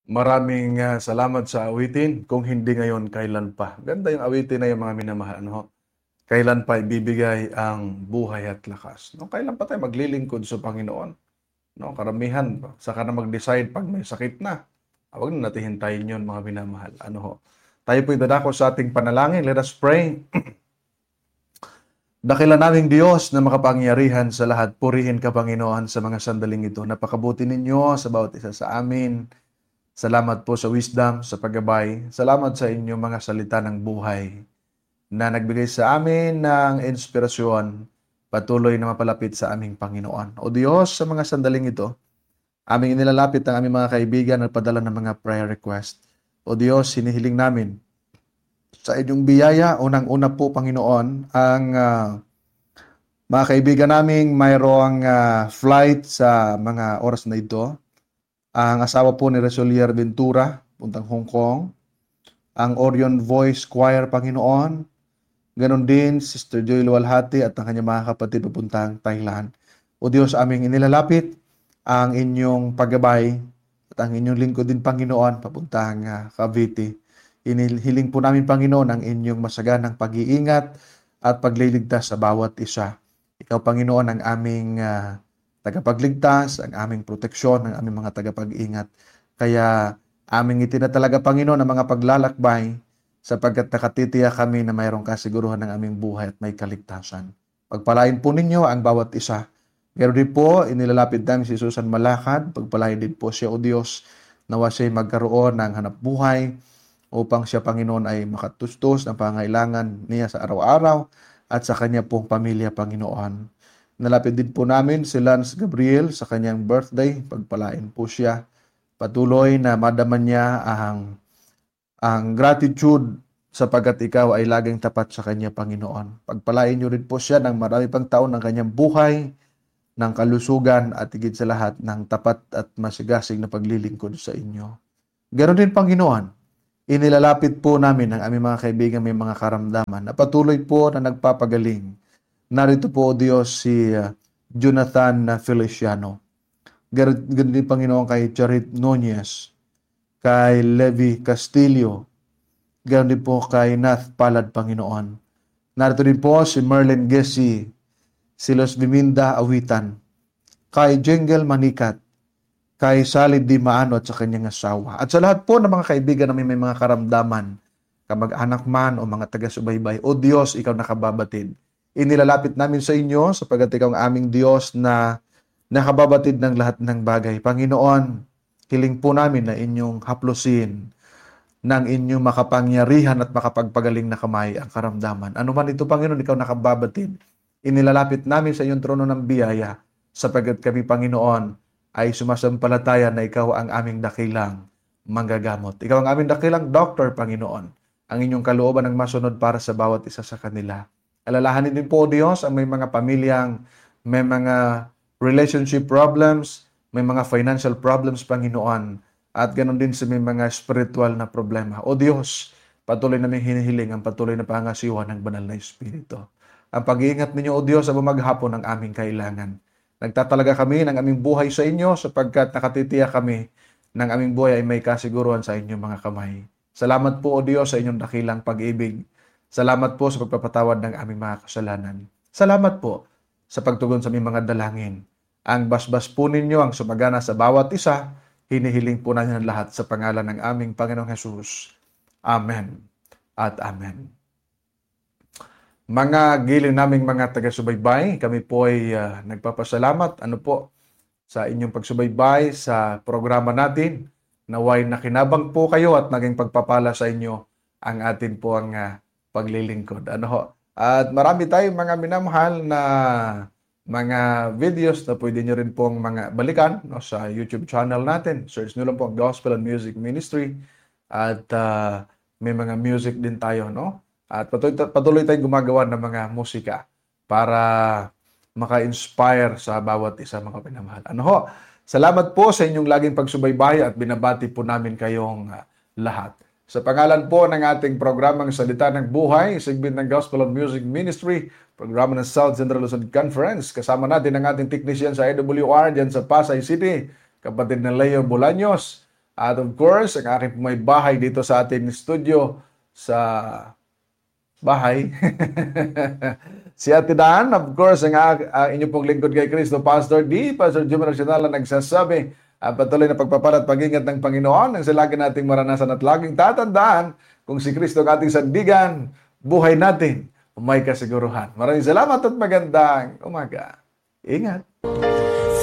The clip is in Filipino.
Maraming salamat sa awitin. Kung hindi ngayon, kailan pa? Ganda yung awitin na yung mga minamahal. Ano ho? Kailan pa ibibigay ang buhay at lakas? No, kailan pa tayo maglilingkod sa Panginoon? No, karamihan, saka na mag-decide pag may sakit na. Huwag na natin hintayin yun, mga minamahal. Ano ho? Tayo po dadako sa ating panalangin. Let us pray. Dakilan naming Diyos na makapangyarihan sa lahat. Purihin ka, Panginoon, sa mga sandaling ito. Napakabuti ninyo sa bawat isa sa amin. Salamat po sa wisdom, sa paggabay. Salamat sa inyong mga salita ng buhay na nagbigay sa amin ng inspirasyon patuloy na mapalapit sa aming Panginoon. O Diyos, sa mga sandaling ito, aming inilalapit ang aming mga kaibigan at padala ng mga prayer request. O Diyos, hinihiling namin sa inyong biyaya, unang-una po, Panginoon, ang mga kaibigan naming mayroong flight sa mga oras na ito. Ang asawa po ni Resolier Ventura, puntang Hong Kong. Ang Orion Voice Choir, Panginoon. Ganon din, Sister Joy Luwalhati at ang kanyang mga kapatid papuntang Thailand. O Diyos, aming inilalapit ang inyong paggabay at ang inyong lingkod din, Panginoon, papuntang Cavite. Inihiling po namin, Panginoon, ang inyong masaganang pag-iingat at pagliligtas sa bawat isa. Ikaw, Panginoon, ang aming tagapagligtas, ang aming proteksyon, ang aming mga tagapag-ingat. Kaya aming itinatalaga, Panginoon, ang mga paglalakbay sapagkat nakatitiyak kami na mayroong kasiguruhan ng aming buhay at may kaligtasan. Pagpalain po ninyo ang bawat isa. Ganoon din po, inilalapit namin si Susan Malakad. Pagpalain din po siya, O Diyos, nawa siya magkaroon ng hanap buhay upang siya, Panginoon, ay makatustos ng pangailangan niya sa araw-araw at sa kanya pong pamilya, Panginoon. Nalapit din po namin si Lance Gabriel sa kanyang birthday. Pagpalain po siya. Patuloy na madaman niya ang gratitude sapagkat ikaw ay laging tapat sa kanya, Panginoon. Pagpalain niyo rin po siya ng marami pang taon ng kanyang buhay, ng kalusugan at higit sa lahat ng tapat at masigasig na paglilingkod sa inyo. Ganon din, Panginoon, inilalapit po namin ang aming mga kaibigan may mga karamdaman na patuloy po na nagpapagaling. Narito po, O Diyos, si Jonathan Feliciano. Ganon din, Panginoon, kay Charit Nunez, kay Levi Castillo, ganon din po kay Nath Palad, Panginoon. Narito din po si Merlin Gessi, si Los Biminda Awitan, kay Jengel Manikat, kay Salid Di Maano at sa kanyang asawa. At sa lahat po ng mga kaibigan namin may mga karamdaman, kamag-anak man o mga taga-subaybay, O Diyos, ikaw nakababatid. Inilalapit namin sa inyo sapagkat ikaw ang aming Diyos na nakababatid ng lahat ng bagay. Panginoon, hiling po namin na inyong haplusin ng inyong makapangyarihan at makapagpagaling na kamay ang karamdaman. Ano man ito, Panginoon, ikaw nakababatid. Inilalapit namin sa iyong trono ng biyaya sapagkat kami, Panginoon, ay sumasampalataya na ikaw ang aming dakilang manggagamot. Ikaw ang aming dakilang doctor, Panginoon. Ang inyong kalooban ang masunod para sa bawat isa sa kanila. Alalahanin din po, Diyos, ang may mga pamilyang may mga relationship problems, may mga financial problems, Panginoon, at ganoon din sa may mga spiritual na problema. O Diyos, patuloy namin hinihiling ang patuloy na pangasiwa ng banal na Espiritu. Ang pag-iingat ninyo, O Diyos, sa bumaghapon ng aming kailangan. Nagtatalaga kami ng aming buhay sa inyo sapagkat nakatitiyak kami ng aming buhay ay may kasiguruhan sa inyong mga kamay. Salamat po, O Diyos, sa inyong dakilang pag-ibig. Salamat po sa pagpapatawad ng aming mga kasalanan. Salamat po sa pagtugon sa aming mga dalangin. Ang basbas po ninyo ang sumagana sa bawat isa, hinihiling po namin ang lahat sa pangalan ng aming Panginoong Hesus. Amen at Amen. Mga giling naming mga taga-subaybay, kami po ay nagpapasalamat sa inyong pagsubaybay sa programa natin. Naway nakinabang po kayo at naging pagpapala sa inyo ang atin po ang paglilingkod. At marami tayong mga minamahal na mga videos na pwede nyo rin pong mga balikan sa YouTube channel natin. Search nyo lang po Gospel and Music Ministry at may mga music din tayo, At patuloy tayong gumagawa ng mga musika para maka-inspire sa bawat isa, mga pinamahal. Salamat po sa inyong laging pagsubaybay at binabati po namin kayong lahat. Sa pangalan po ng ating programang Salita ng Buhay, segment ng Gospel and Music Ministry, programa ng South Central Luzon Conference, kasama natin ang ating technician sa AWR dyan sa Pasay City, kapatid na Leo Bolaños, At of course, ang aking may bahay dito sa ating studio sa bahay. Si Ate Dan, of course, ang inyo pong lingkod kay Kristo, Pastor D, Pastor Jimmy Racional na nagsasabi, patuloy na pagpapalat pag-ingat ng Panginoon, ang lagi nating maranasan at laging tatandaan, kung si Kristo ang ating sandigan, buhay natin, may kasiguruhan. Maraming salamat at magandang umaga. Ingat!